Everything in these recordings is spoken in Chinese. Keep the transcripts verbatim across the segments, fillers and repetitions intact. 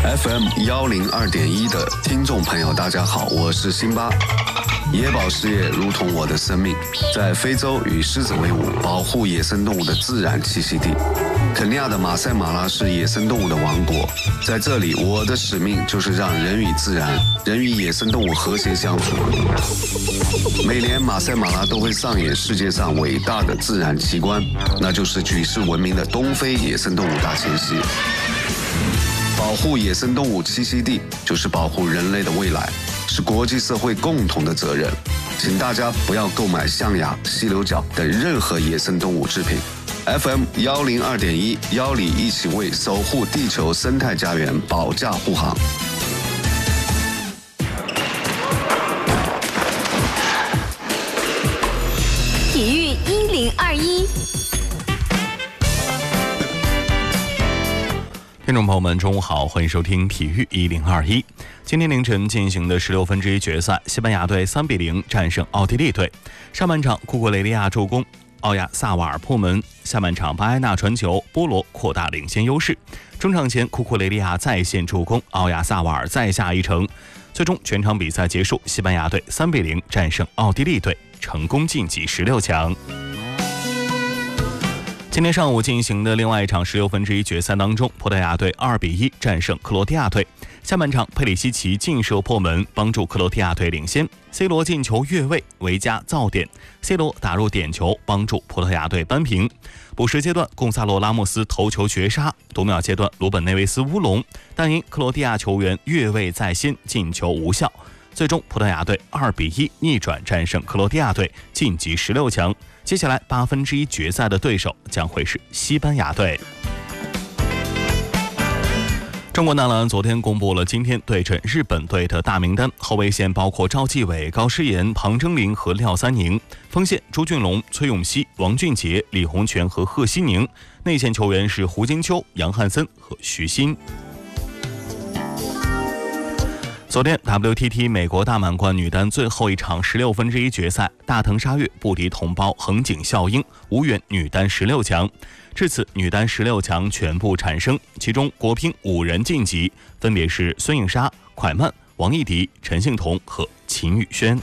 F M 幺零二点一的听众朋友，大家好，我是辛巴。野保事业如同我的生命，在非洲与狮子为伍，保护野生动物的自然栖息地。肯尼亚的马赛马拉是野生动物的王国，在这里，我的使命就是让人与自然、人与野生动物和谐相处。每年马赛马拉都会上演世界上伟大的自然奇观，那就是举世闻名的东非野生动物大迁徙。保护野生动物栖息地，就是保护人类的未来，是国际社会共同的责任。请大家不要购买象牙、犀牛角等任何野生动物制品。F M 幺零二点一，邀你一起为守护地球生态家园保驾护航。 体育一零二一。 听众朋友们，中午好，欢迎收听体育一零二一。今天凌晨进行的十六分之一决赛，西班牙队三比零战胜奥地利队。上半场，库库雷利亚助攻，奥亚萨瓦尔破门。下半场，巴埃纳传球，波罗扩大领先优势。中场前，库库雷利亚再现助攻，奥亚萨瓦尔再下一城。最终，全场比赛结束，西班牙队三比零战胜奥地利队，成功晋级十六强。今天上午进行的另外一场十六分之一决赛当中，葡萄牙队二比一战胜克罗地亚队。下半场，佩里西奇劲射破门，帮助克罗地亚队领先。C 罗进球越位，维加造点 ，C 罗打入点球，帮助葡萄牙队扳平。补时阶段，贡萨罗拉莫斯头球绝杀；读秒阶段，鲁本内维斯乌龙，但因克罗地亚球员越位在先，进球无效。最终，葡萄牙队二比一逆转战胜克罗地亚队，晋级十六强。接下来八分之一决赛的对手将会是西班牙队。中国男篮昨天公布了今天对阵日本队的大名单，后卫线包括赵继伟、高诗岩、庞征林和廖三宁，锋线朱俊龙、崔永熙、王俊杰、李洪权和贺西宁，内线球员是胡金秋、杨汉森和徐新。昨天 W T T 美国大满贯女单最后一场十六分之一决赛，大藤沙月不敌同胞横井孝英，无缘女单十六强。至此，女单十六强全部产生，其中国乒五人晋级，分别是孙颖莎、蒯曼、王艺迪、陈幸同和秦宇轩。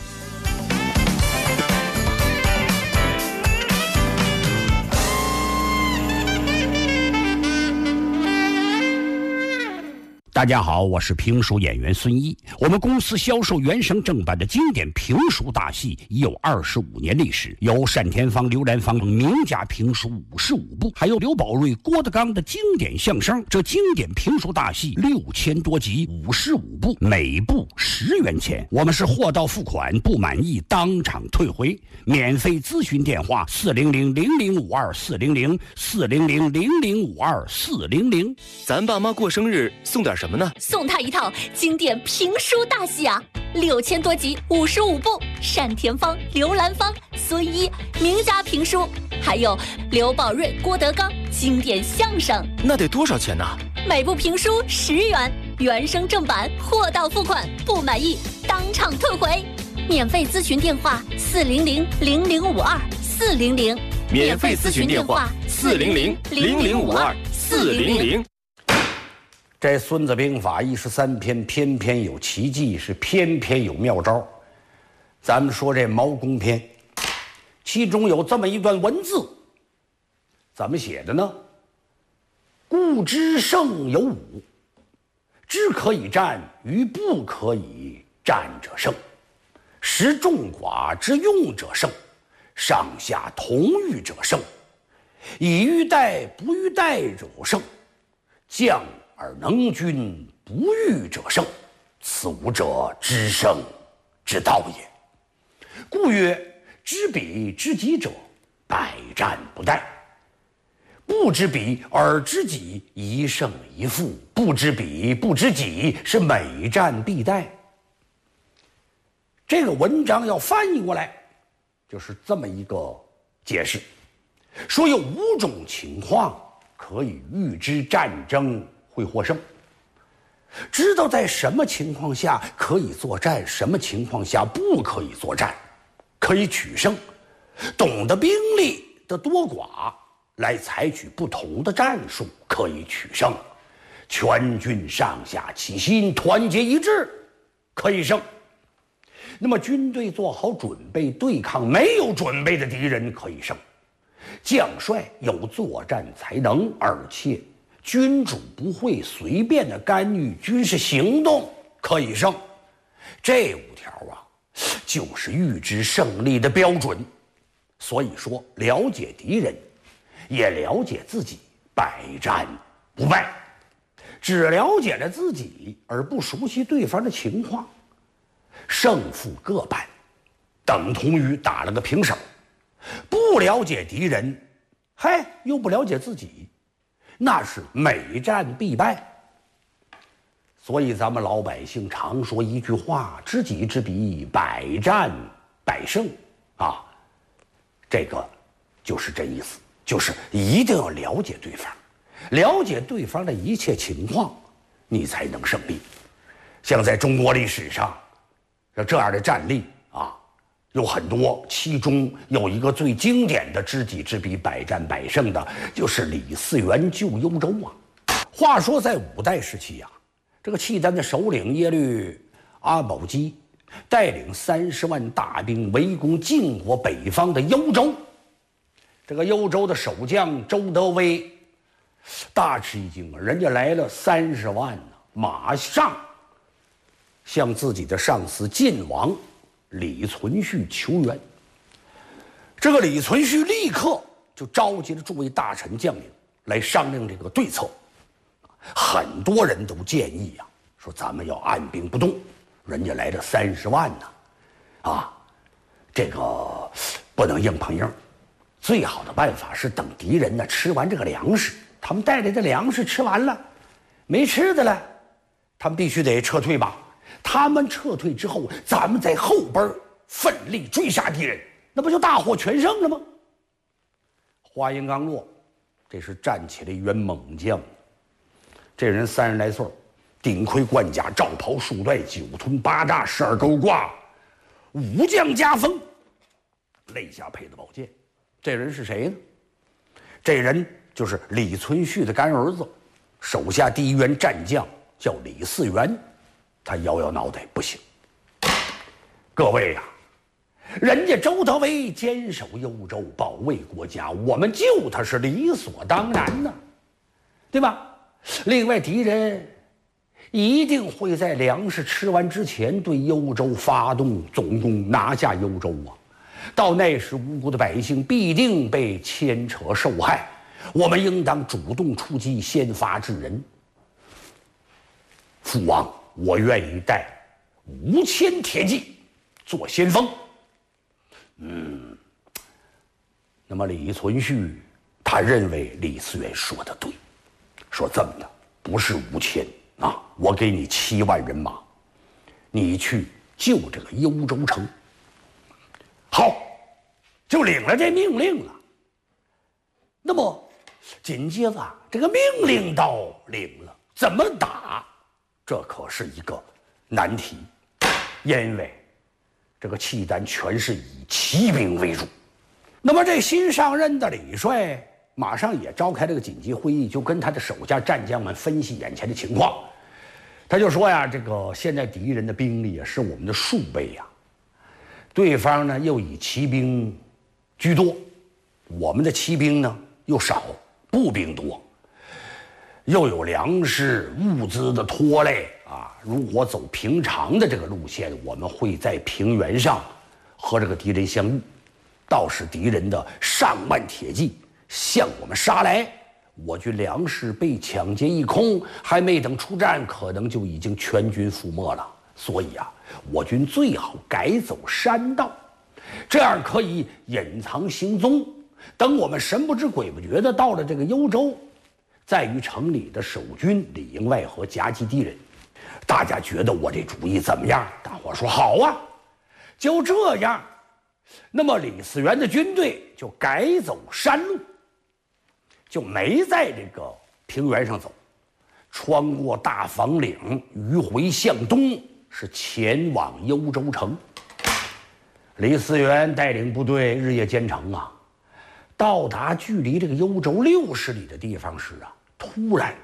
大家好，我是评书演员孙一。我们公司销售原声正版的经典评书大戏已有二十五年历史，有单田芳、刘兰芳名家评书五十五部，还有刘宝瑞、郭德纲的经典相声。这经典评书大戏六千多集，五十五部，每部十元钱。我们是货到付款，不满意当场退回。免费咨询电话：四零零零零五二四零零四零零零零五二四零零。 咱爸妈过生日送点什么呢？ 送他一套经典评书大戏啊，六千多集，五十五部，单田芳、刘兰芳、孙一名家评书，还有刘宝瑞、郭德纲经典相声。 那得多少钱呢？ 每部评书十元，原声正版，货到付款，不满意当场退回。免费咨询电话：四零零零零五二四零零。 免费咨询电话：四零零零零五二四零零。 这《孙子兵法》一十三篇，篇篇有奇迹，是篇篇有妙招。咱们说这毛公篇，其中有这么一段文字，怎么写的呢？故知胜有五，知可以战，与不可以战者胜。识众寡之用者胜，上下同欲者胜。以欲待不欲待者胜，将而能军不御者胜，此五者知胜之道也。故曰：知彼知己者，百战不殆；不知彼而知己，一胜一负；不知彼不知己，是每战必殆。这个文章要翻译过来，就是这么一个解释：说有五种情况可以预知战争会获胜，知道在什么情况下可以作战，什么情况下不可以作战，可以取胜，懂得兵力的多寡来采取不同的战术，可以取胜。 全军上下齐心，团结一致，可以胜。那么军队做好准备对抗没有准备的敌人，可以胜。将帅有作战才能，而且君主不会随便的干预军事行动，可以胜。这五条啊，就是预知胜利的标准。所以说，了解敌人，也了解自己，百战不败。只了解了自己，而不熟悉对方的情况，胜负各半，等同于打了个平手。不了解敌人，嗨，又不了解自己，那是每战必败。所以咱们老百姓常说一句话：知己知彼，百战百胜啊。这个就是这意思，就是一定要了解对方，了解对方的一切情况，你才能胜利。像在中国历史上，这样的战例啊有很多，其中有一个最经典的知己知彼，百战百胜的，就是李嗣源救幽州啊。话说在五代时期啊，这个契丹的首领耶律阿保机带领三十万大兵围攻晋国北方的幽州。这个幽州的守将周德威大吃一惊啊，人家来了三十万呢，马上向自己的上司晋王李存勖求援。这个李存勖立刻就召集了诸位大臣将领来商量这个对策。很多人都建议啊，说咱们要按兵不动，人家来了三十万呢，啊，这个不能硬碰硬。最好的办法是等敌人呢吃完这个粮食，他们带来的粮食吃完了，没吃的了，他们必须得撤退吧。他们撤退之后，咱们在后边奋力追杀敌人，那不就大获全胜了吗？话音刚落，这时站起了一员猛将，这人三十来岁，顶盔贯甲，罩袍束带，九臀八扎，十二钩挂，武将家风，肋下配的宝剑。这人是谁呢？这人就是李存勖的干儿子，手下第一员战将叫李嗣源。他摇摇脑袋，不行。各位呀、啊，人家周德威坚守幽州，保卫国家，我们救他是理所当然的，对吧？另外，敌人一定会在粮食吃完之前对幽州发动总攻，拿下幽州啊！到那时，无辜的百姓必定被牵扯受害，我们应当主动出击，先发制人。父王，我愿意带五千铁骑做先锋。嗯，那么李存勖他认为李嗣源说的对，说这么的不是五千啊，我给你七万人马，你去救这个幽州城。好，就领了这命令了。那么紧接着啊，这个命令到领了，怎么打？这可是一个难题，因为这个契丹全是以骑兵为主。那么这新上任的李帅马上也召开了个紧急会议，就跟他的手下战将们分析眼前的情况。他就说呀，这个现在敌人的兵力啊是我们的数倍呀，对方呢又以骑兵居多，我们的骑兵呢又少，步兵多。又有粮食物资的拖累啊！如果走平常的这个路线，我们会在平原上和这个敌人相遇，到时敌人的上万铁骑向我们杀来，我军粮食被抢劫一空，还没等出战，可能就已经全军覆没了。所以啊，我军最好改走山道，这样可以隐藏行踪，等我们神不知鬼不觉的到了这个幽州，在于城里的守军里应外合，夹击敌人。大家觉得我这主意怎么样？大伙说好啊！就这样，那么李嗣源的军队就改走山路，就没在这个平原上走，穿过大房岭，迂回向东，是前往幽州城。李嗣源带领部队日夜兼程啊，到达距离这个幽州六十里的地方时啊，突然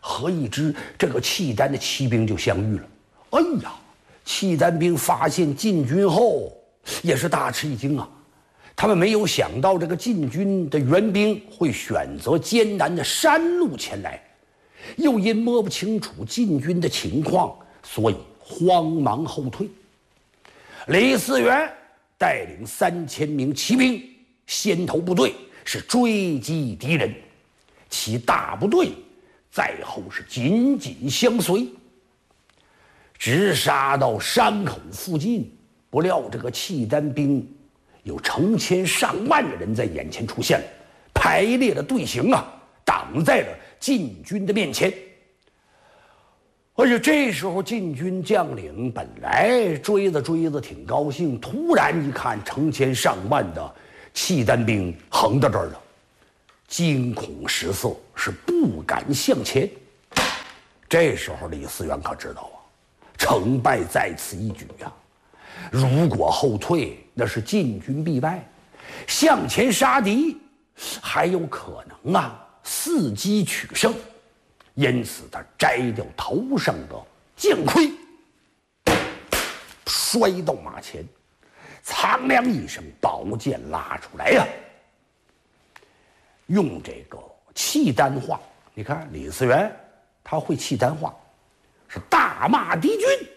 和一支这个契丹的骑兵就相遇了。哎呀，契丹兵发现晋军后也是大吃一惊啊！他们没有想到这个晋军的援兵会选择艰难的山路前来，又因摸不清楚晋军的情况，所以慌忙后退。李嗣源带领三千名骑兵先头部队是追击敌人，其大部队在后是紧紧相随，直杀到山口附近。不料这个契丹兵有成千上万的人在眼前出现了，排列的队形啊，挡在了晋军的面前。而且这时候晋军将领本来追着追着挺高兴，突然一看成千上万的契丹兵横到这儿了，惊恐失色，是不敢向前。这时候李嗣源可知道啊，成败在此一举啊！如果后退，那是晋军必败；向前杀敌，还有可能啊伺机取胜。因此，他摘掉头上的剑盔，摔到马前，苍凉一声，宝剑拉出来呀、啊，用这个契丹话，你看李嗣源他会契丹话，是大骂敌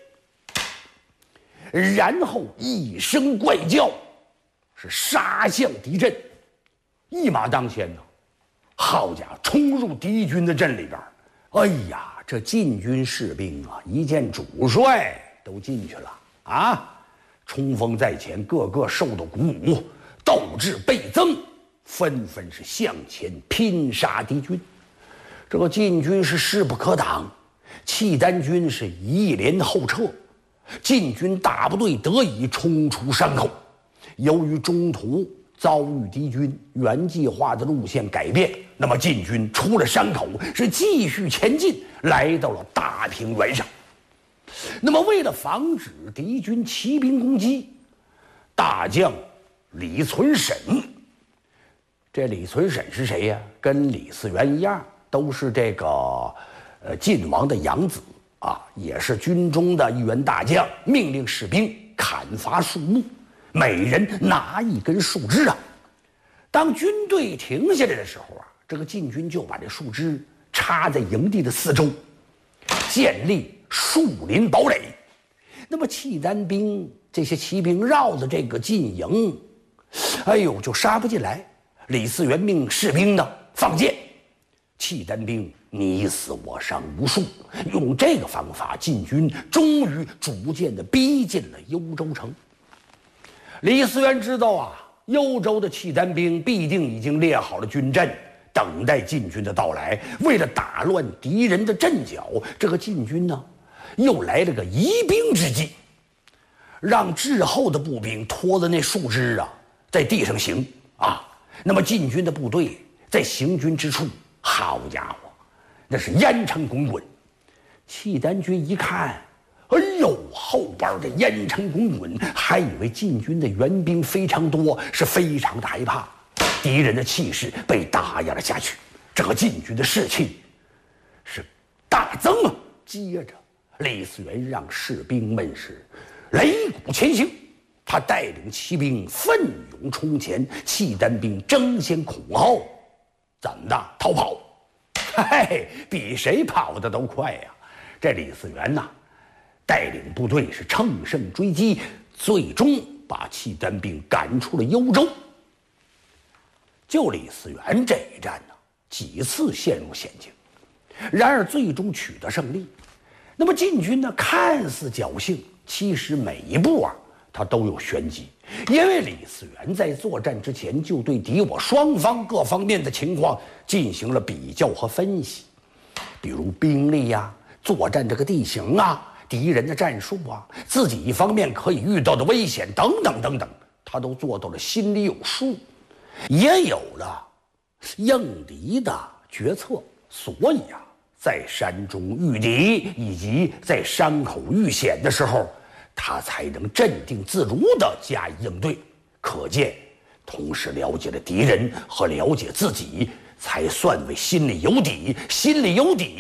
军，然后一声怪叫，是杀向敌阵。一马当先呢，好家伙，冲入敌军的阵里边。哎呀，这晋军士兵啊，一见主帅都进去了啊，冲锋在前，个个受到鼓舞，斗志倍增，纷纷是向前拼杀敌军。这个晋军是势不可挡，契丹军是一连后撤，晋军大部队得以冲出山口。由于中途遭遇敌军原计划的路线改变，那么晋军出了山口，是继续前进，来到了大平原上。那么为了防止敌军骑兵攻击，大将李存审，这李存审是谁呀？跟李嗣源一样，都是这个呃晋王的养子啊，也是军中的一员大将，命令士兵砍伐树木，每人拿一根树枝啊。当军队停下来的时候啊，这个晋军就把这树枝插在营地的四周，建立树林堡垒。那么契丹兵这些骑兵绕着这个晋营，哎呦，就杀不进来。李嗣源命士兵呢放箭，契丹兵你死我伤无数。用这个方法，晋军终于逐渐的逼近了幽州城。李嗣源知道啊，幽州的契丹兵必定已经列好了军阵，等待晋军的到来。为了打乱敌人的阵脚，这个晋军呢，又来了个疑兵之计，让滞后的步兵拖着那树枝啊，在地上行啊。那么晋军的部队在行军之处，好家伙，那是烟尘滚滚。契丹军一看，哎呦，后边的烟尘滚滚，还以为晋军的援兵非常多，是非常的害怕。敌人的气势被打压了下去，这个晋军的士气是大增啊。接着，李嗣源让士兵们是擂鼓前行，他带领骑兵奋勇冲前，契丹兵争先恐后，怎么的逃跑？嘿，比谁跑的都快呀！这李嗣源呐，带领部队是乘胜追击，最终把契丹兵赶出了幽州。就李嗣源这一战呢，几次陷入险境，然而最终取得胜利。那么晋军呢，看似侥幸，其实每一步啊，他都有玄机。因为李嗣源在作战之前就对敌我双方各方面的情况进行了比较和分析，比如兵力呀、啊、作战这个地形啊、敌人的战术啊、自己一方面可以遇到的危险等等等等，他都做到了心里有数，也有了应敌的决策。所以啊，在山中遇敌以及在山口遇险的时候，他才能镇定自如地加以应对。可见，同时了解了敌人和了解自己，才算为心里有底。心里有底，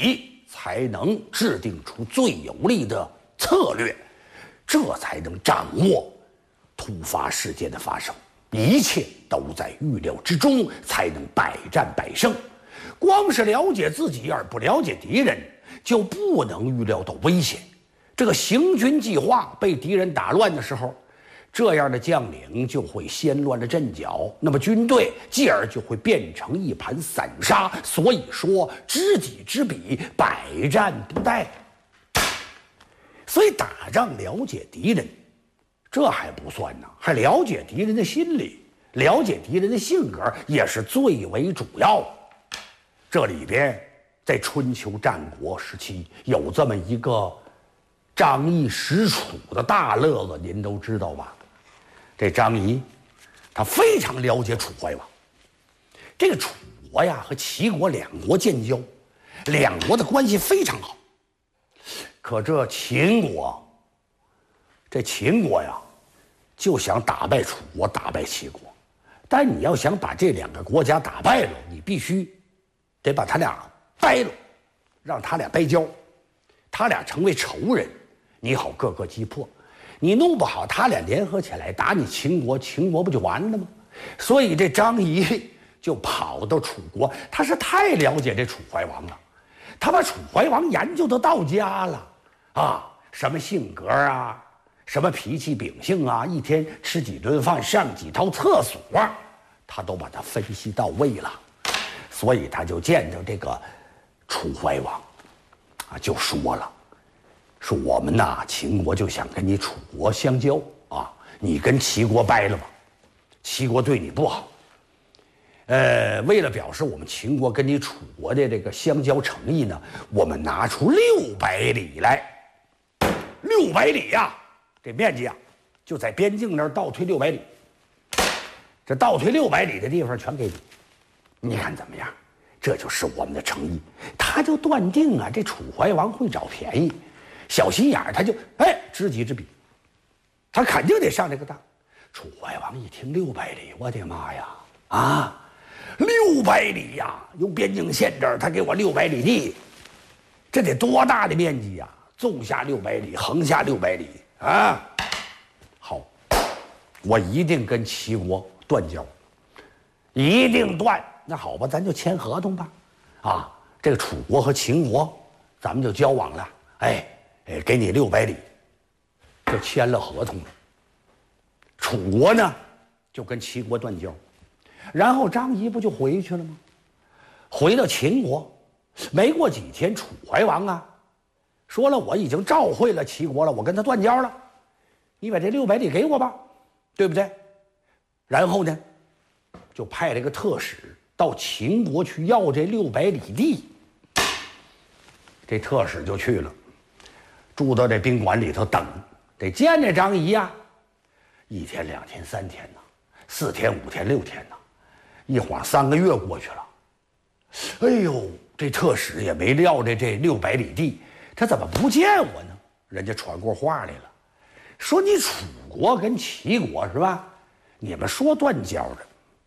才能制定出最有利的策略，这才能掌握突发事件的发生。一切都在预料之中，才能百战百胜。光是了解自己而不了解敌人，就不能预料到危险。这个行军计划被敌人打乱的时候，这样的将领就会先乱了阵脚，那么军队继而就会变成一盘散沙。所以说，知己知彼，百战不殆。所以打仗了解敌人，这还不算呢，还了解敌人的心理，了解敌人的性格也是最为主要的。这里边在春秋战国时期有这么一个张仪使楚的大乐子，您都知道吧？这张仪他非常了解楚怀王。这个楚国呀和齐国两国建交，两国的关系非常好。可这秦国，这秦国呀就想打败楚国，打败齐国。但你要想把这两个国家打败了，你必须得把他俩掰了，让他俩掰交，他俩成为仇人，你好各个击破。你弄不好他俩联合起来打你秦国，秦国不就完了吗？所以这张仪就跑到楚国，他是太了解这楚怀王了，他把楚怀王研究的到家了啊，什么性格啊，什么脾气秉性啊，一天吃几顿饭，上几趟厕所，他都把它分析到位了。所以他就见着这个楚怀王啊，就说了，说我们呐，秦国就想跟你楚国相交啊，你跟齐国掰了吧，齐国对你不好。呃，为了表示我们秦国跟你楚国的这个相交诚意呢，我们拿出六百里来。六百里呀、啊，这面积啊，就在边境那儿倒退六百里。这倒退六百里的地方全给你，你看怎么样？这就是我们的诚意。他就断定啊，这楚怀王会找便宜，小心眼儿，他就哎知己知彼，他肯定得上这个当。楚怀王一听六百里，我的妈呀啊！六百里呀，用边境线这儿，他给我六百里地，这得多大的面积呀？纵下六百里，横下六百里啊！好，我一定跟齐国断交，一定断。那好吧，咱就签合同吧。啊，这个楚国和秦国，咱们就交往了。哎哎，给你六百里，就签了合同了。楚国呢，就跟齐国断交。然后张仪不就回去了吗？回到秦国，没过几天，楚怀王啊说了，我已经召会了齐国了，我跟他断交了，你把这六百里给我吧，对不对？然后呢，就派了一个特使到秦国去要这六百里地。这特使就去了，住到这宾馆里头等，得见这张仪呀，一天两天三天呢，四天五天六天呢。一晃三个月过去了，哎呦，这特使也没料着这六百里地，他怎么不见我呢？人家传过话来了，说你楚国跟齐国是吧？你们说断交的，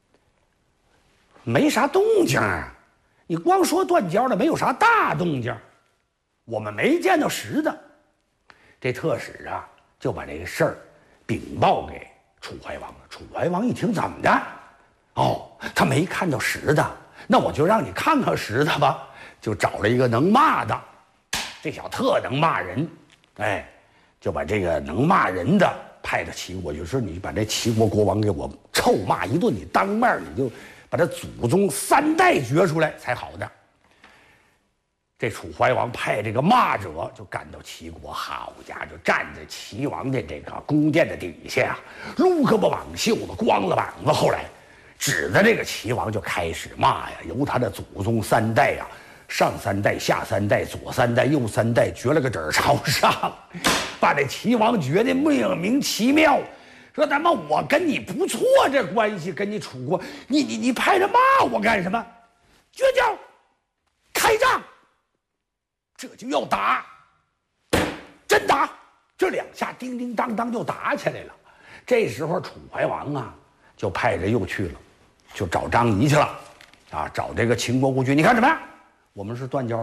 没啥动静啊，你光说断交的，没有啥大动静，我们没见到实的。这特使啊，就把这个事儿禀报给楚怀王了。楚怀王一听，怎么的？哦，他没看到实的，那我就让你看看实的吧。就找了一个能骂的，这小特能骂人，哎，就把这个能骂人的派到齐国，就说你把这齐国国王给我臭骂一顿，你当面你就把他祖宗三代掘出来才好的。这楚怀王派这个骂者就赶到齐国，好家伙，就站在齐王的这个宫殿的底下呀，撸胳膊挽袖子，光了膀子，后来指着这个齐王就开始骂呀，由他的祖宗三代呀，上三代、下三代、左三代、右三代，掘了个纸朝上，把这齐王觉得莫名其妙，说他妈我跟你不错这关系，跟你楚国，你你你派人骂我干什么？绝交，开仗，这就要打，真打，这两下叮叮当当就打起来了。这时候楚怀王啊，就派人又去了。就找张仪去了，啊，找这个秦国国君，你看怎么样？我们是断交了吗？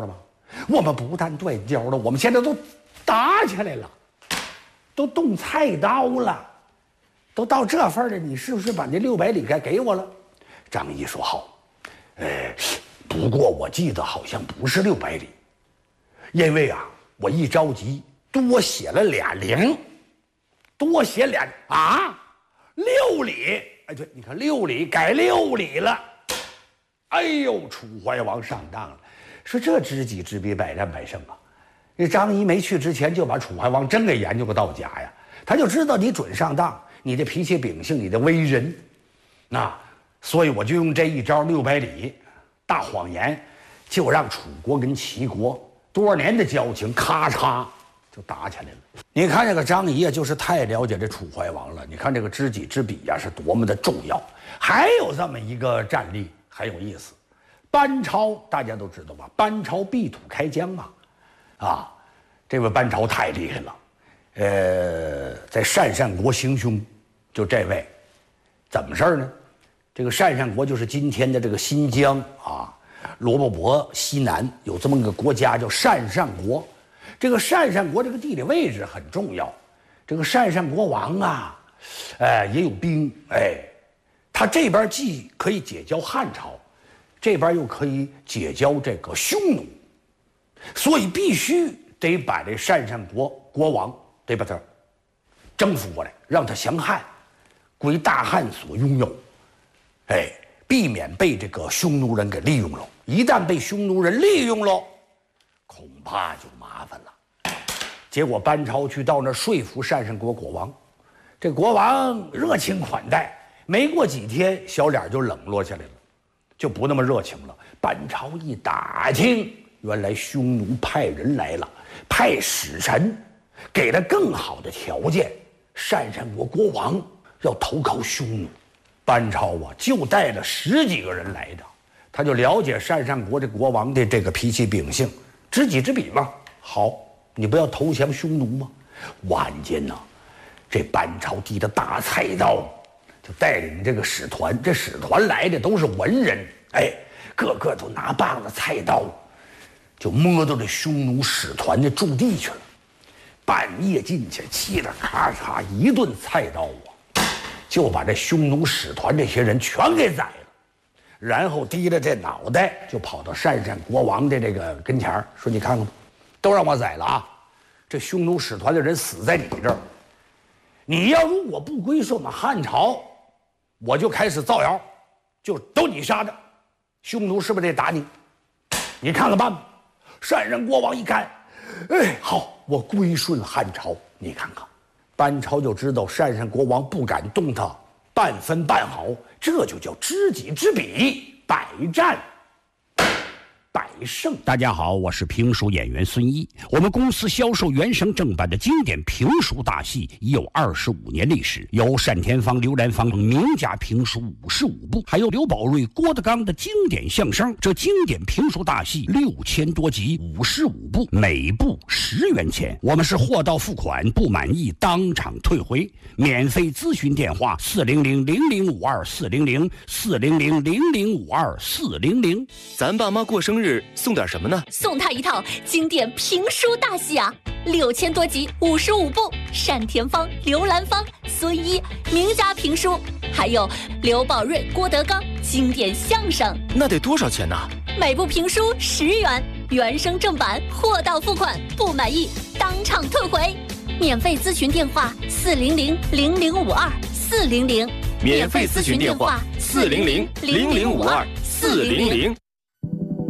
我们不但断交了，我们现在都打起来了，都动菜刀了，都到这份了，你是不是把那六百里该给我了？张仪说好，呃，不过我记得好像不是六百里，因为啊，我一着急多写了俩零，多写俩啊，六里，哎对，你看六里改六里了，哎呦，楚怀王上当了，说这知己知彼，百战百胜啊。这张仪没去之前就把楚怀王真给研究个到家呀，他就知道你准上当，你的脾气秉性，你的为人，那所以我就用这一招六百里大谎言，就让楚国跟齐国多少年的交情咔嚓就打起来了。你看这个张仪啊，就是太了解这楚怀王了。你看这个知己知彼呀、啊，是多么的重要。还有这么一个战例很有意思，班超大家都知道吧？班超避土开疆嘛，啊，这位班超太厉害了。呃，在鄯善国行凶，就这位，怎么事儿呢？这个鄯善国就是今天的这个新疆啊，罗布泊西南有这么个国家叫鄯善国。这个鄯善国这个地理位置很重要。这个鄯善国王啊，哎，也有兵，哎，他这边既可以结交汉朝，这边又可以结交这个匈奴，所以必须得把这鄯善国国王得把他征服过来，让他降汉，归大汉所拥有。哎，避免被这个匈奴人给利用了。一旦被匈奴人利用了，恐怕就麻烦了。结果班超去到那说服鄯善国国王，这国王热情款待，没过几天小脸就冷落下来了，就不那么热情了。班超一打听，原来匈奴派人来了，派使臣给了更好的条件，鄯善国国王要投靠匈奴。班超啊，就带了十几个人来着，他就了解鄯善国这国王的这个脾气秉性，知己知彼嘛。好，你不要投降匈奴吗？晚间呢、啊，这班超递着大菜刀，就带领这个使团，这使团来的都是文人，哎，个个都拿棒子菜刀，就摸到这匈奴使团的驻地去了。半夜进去，嘁哩咔嚓一顿菜刀啊，就把这匈奴使团这些人全给宰了，然后低着这脑袋就跑到鄯善国王的这个跟前说：“你看看吧，都让我宰了啊！这匈奴使团的人死在你这儿，你要如果不归顺我们汉朝，我就开始造谣，就都你杀的。匈奴是不是得打你？你看看办吧。”鄯善国王一看，哎，好，我归顺汉朝。你看看。班超就知道鄯善国王不敢动他半分半毫，这就叫知己知彼，百战百胜。 大家好，我是评书演员孙一。我们公司销售原声正版的经典评书大戏已有二十五年历史，有单田芳、刘兰芳等名家评书五十五部，还有刘宝瑞、郭德纲的经典相声。这经典评书大戏六千多集，五十五部，每部十元钱。我们是货到付款，不满意当场退回。免费咨询电话：四零零零零五二四零零四零零零零五二四零零。 咱爸妈过生日送点什么呢？ 送他一套经典评书大戏啊，六千多集，五十五部，单田芳、刘兰芳、孙一名家评书，还有刘宝瑞、郭德纲经典相声。 那得多少钱呢？ 每部评书十元，原声正版，货到付款，不满意当场退回。免费咨询电话：四零零零零五二四零零。 免费咨询电话：四零零零零五二四零零。